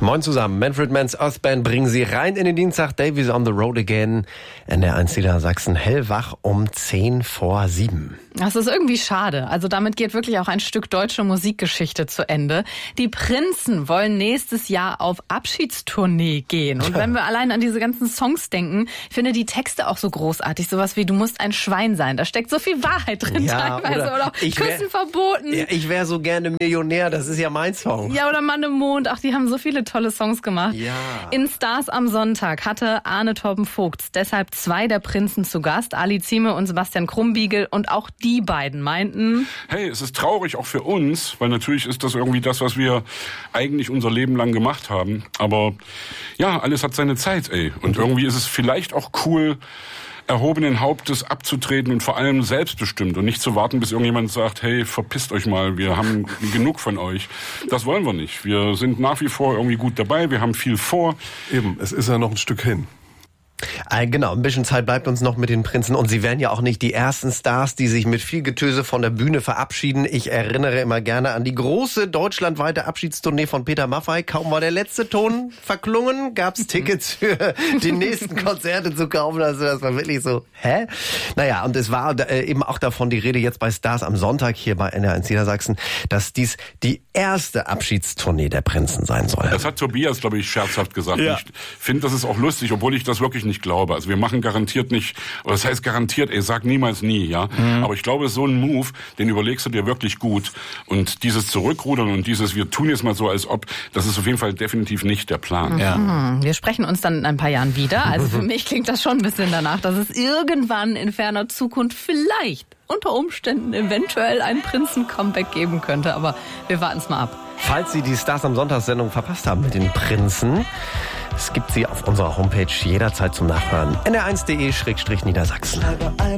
Moin zusammen. Manfred Mann's Earthband bringen Sie rein in den Dienstag. Davies on the road again. NDR1 Niedersachsen hellwach um 6:50. Das ist irgendwie schade. Also damit geht wirklich auch ein Stück deutsche Musikgeschichte zu Ende. Die Prinzen wollen nächstes Jahr auf Abschiedstournee gehen. Und wenn wir allein an diese ganzen Songs denken, ich finde die Texte auch so großartig. Sowas wie, du musst ein Schwein sein. Da steckt so viel Wahrheit drin teilweise. Oder auch Küssen verboten. Ja, ich wäre so gerne Millionär. Das ist ja mein Song. Ja, oder Mann im Mond. Ach, die haben so viele tolle Songs gemacht. Ja. In Stars am Sonntag hatte Arne Torben-Vogt deshalb 2 der Prinzen zu Gast. Ali Zieme und Sebastian Krumbiegel. Und auch die beiden meinten: Hey, es ist traurig auch für uns, weil natürlich ist das irgendwie das, was wir eigentlich unser Leben lang gemacht haben. Aber ja, alles hat seine Zeit, ey. Und irgendwie ist es vielleicht auch cool, erhobenen Hauptes abzutreten und vor allem selbstbestimmt und nicht zu warten, bis irgendjemand sagt, hey, verpisst euch mal, wir haben genug von euch. Das wollen wir nicht. Wir sind nach wie vor irgendwie gut dabei, wir haben viel vor. Eben, es ist ja noch ein Stück hin. Genau, ein bisschen Zeit bleibt uns noch mit den Prinzen. Und sie werden ja auch nicht die ersten Stars, die sich mit viel Getöse von der Bühne verabschieden. Ich erinnere immer gerne an die große deutschlandweite Abschiedstournee von Peter Maffay. Kaum war der letzte Ton verklungen, gab's Tickets für die nächsten Konzerte zu kaufen. Also das war wirklich so, hä? Naja, und es war eben auch davon die Rede jetzt bei Stars am Sonntag hier bei NDR1 Niedersachsen, dass dies die erste Abschiedstournee der Prinzen sein soll. Das hat Tobias, glaube ich, scherzhaft gesagt. Ja. Ich finde, das ist auch lustig, obwohl ich das wirklich nicht glaube. Also wir machen garantiert nicht, oder das heißt garantiert, sag niemals nie, ja. Aber ich glaube, so ein Move, den überlegst du dir wirklich gut. Und dieses Zurückrudern und dieses, wir tun jetzt mal so, als ob, das ist auf jeden Fall definitiv nicht der Plan. Ja. Wir sprechen uns dann in ein paar Jahren wieder. Also für mich klingt das schon ein bisschen danach, dass es irgendwann in ferner Zukunft vielleicht unter Umständen eventuell ein Prinzen-Comeback geben könnte. Aber wir warten es mal ab. Falls Sie die Stars am Sonntagssendung verpasst haben mit den Prinzen, es gibt sie auf unserer Homepage jederzeit zum Nachhören. NDR1.de/Niedersachsen.